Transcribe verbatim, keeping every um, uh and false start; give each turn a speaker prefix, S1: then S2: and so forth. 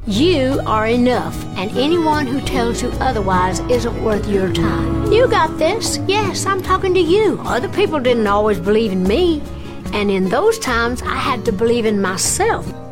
S1: You are enough, and anyone who tells you otherwise isn't worth your time. You got this. Yes, I'm talking to you. Other people didn't always believe in me, and in those times I had to believe in myself.